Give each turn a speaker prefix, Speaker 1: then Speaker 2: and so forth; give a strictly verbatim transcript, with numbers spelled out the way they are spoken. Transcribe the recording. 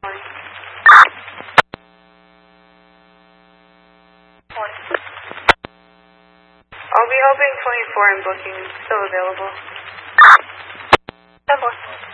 Speaker 1: I'll be hoping twenty-four and booking still available.